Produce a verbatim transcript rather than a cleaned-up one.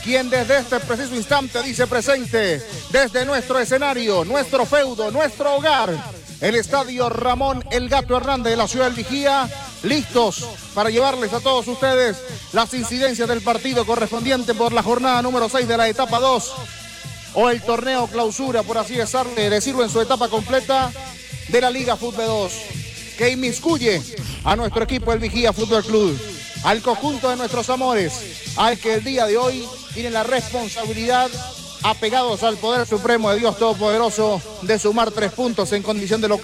quien desde este preciso instante dice presente, desde nuestro escenario, nuestro feudo, nuestro hogar, el Estadio Ramón El Gato Hernández de la ciudad del Vigía, listos para llevarles a todos ustedes las incidencias del partido correspondiente por la jornada número seis de la etapa dos, o el torneo clausura, por así decirlo, en su etapa completa de la Liga Fútbol dos, que inmiscuye a nuestro equipo el Vigía Fútbol Club, al conjunto de nuestros amores, al que el día de hoy tienen la responsabilidad, apegados al poder supremo de Dios Todopoderoso, de sumar tres puntos en condición de local.